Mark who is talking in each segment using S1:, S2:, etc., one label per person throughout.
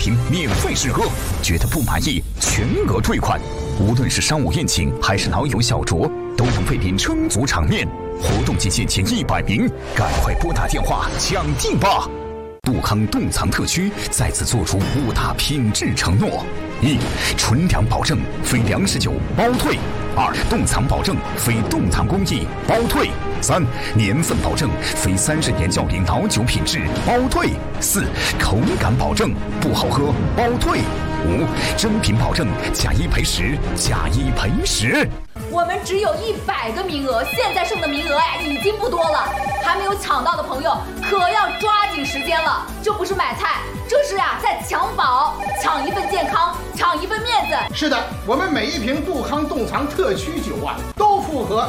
S1: 瓶免费试喝，觉得不满意全额退款。无论是商务宴请还是老友小酌，都能为您撑足场面。活动期限前100名，赶快拨打电话抢订吧！杜康冻藏特区再次做出5大品质承诺：一、纯粮保证，非粮食酒包退；2、冻藏保证，非冻藏工艺包退；3、年份保证，非30年较龄老酒品质包退；4、口感保证，不好喝包退；5、真品保证，假一赔10，假一赔10。
S2: 我们只有100个名额，现在剩的名额已经不多了，还没有抢到的朋友可要抓紧时间了。这不是买菜，这是在抢宝，抢一份健康，抢一份面子。
S3: 是的，我们每一瓶杜康冻藏特区酒都符合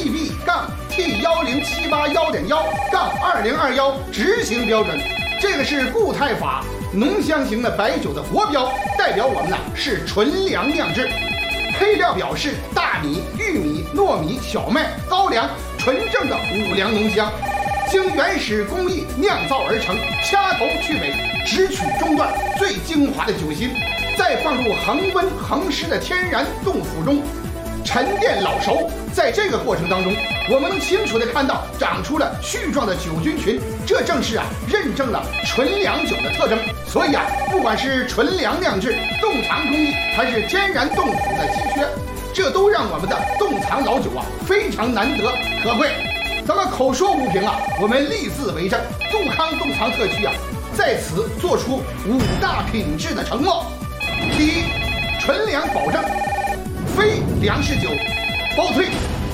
S3: GB-T10781.1-2021执行标准。这个是固态法浓香型的白酒的国标，代表我们是纯粮酿制。配料表示大米、玉米、糯米、小麦、高粱，纯正的五粮浓香，经原始工艺酿造而成，掐头去尾，只取中段最精华的酒心，再放入恒温恒湿的天然冻腐中，沉淀老熟。在这个过程当中，我们能清楚地看到长出了絮状的酒菌群，这正是认证了纯粮酒的特征。所以不管是纯粮酿制、冻藏工艺，还是天然冻腐的稀缺，这都让我们的冻藏老酒非常难得可贵。咱们口说无凭我们立字为证，杜康冻藏特区在此做出5大品质的承诺：第一，纯粮保证，非粮食酒包退；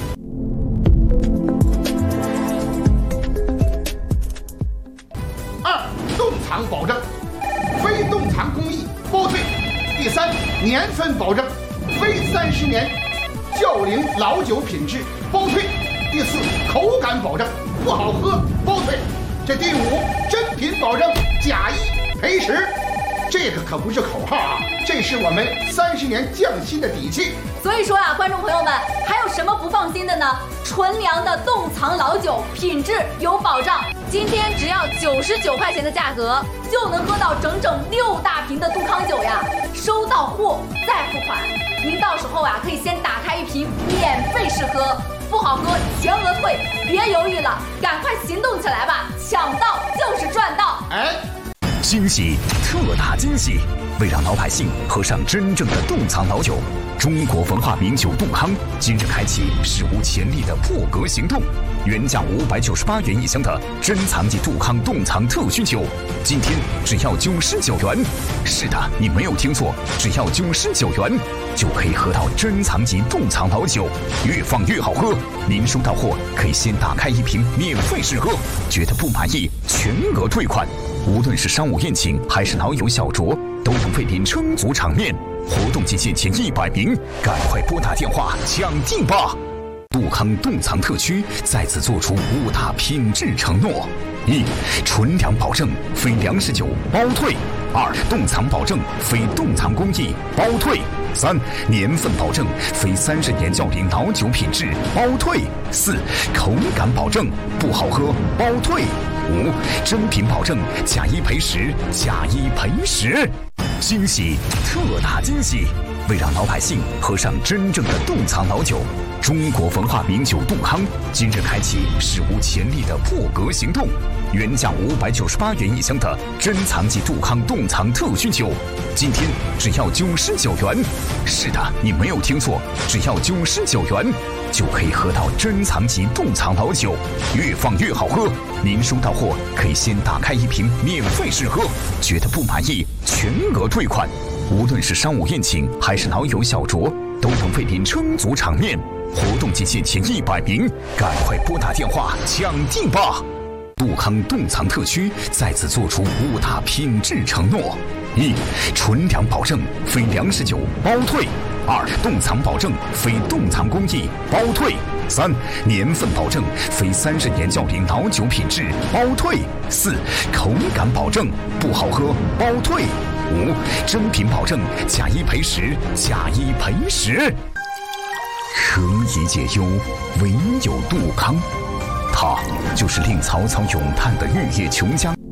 S3: 二，冻藏保证，非冻藏工艺包退；第三，年份保证，非30年较龄老酒品质包退；第四，口感保证，不好喝包退；这第五，真品保证，假一赔10。这个可不是口号这是我们30年匠心的底气。
S2: 所以说观众朋友们，还有什么不放心的呢？纯粮的冻藏老酒品质有保障，今天只要99块钱的价格，就能喝到整整6大瓶的杜康酒收到货再付款，您到时候可以先打开一瓶免费试喝，不好喝全额退，别犹豫了，赶快行动起来吧，抢到就是赚到。
S1: 惊喜，特大惊喜！为让老百姓喝上真正的冻藏老酒，中国文化名酒杜康今日开启史无前例的破格行动。原价598元一箱的珍藏级杜康冻藏特需酒，今天只要99元。是的，你没有听错，只要99元就可以喝到珍藏级冻藏老酒，越放越好喝。您收到货可以先打开一瓶免费试喝，觉得不满意全额退款。无论是商务宴请还是老友小酌，都能为您撑足场面。活动期限前100名，赶快拨打电话抢订吧！杜康冻藏特区再次做出5大品质承诺：一、纯粮保证，非粮食酒包退；2、冻藏保证，非冻藏工艺包退；3、年份保证，非30年较龄老酒品质包退；4、口感保证，不好喝包退；5、真品保证，假一赔10，假一赔10。惊喜，特大惊喜！为让老百姓喝上真正的冻藏老酒，中国文化名酒杜康今日开启史无前例的破格行动。原价598元一箱的珍藏级杜康冻藏特需酒，今天只要99元。是的，你没有听错，只要99元就可以喝到珍藏级冻藏老酒，越放越好喝。您收到货可以先打开一瓶免费试喝，觉得不满意全额退款。无论是商务宴请还是老友小酌，都能为您撑足场面。活动期限前100名，赶快拨打电话抢订吧！杜康冻藏特区再次做出5大品质承诺：一、纯粮保证，非粮食酒包退；2、冻藏保证，非冻藏工艺包退；3、年份保证，非30年较龄老酒品质包退；4、口感保证，不好喝包退；5、真品保证，假一赔10，假一赔10。何以解忧，唯有杜康。他就是令曹操咏叹的玉液琼浆。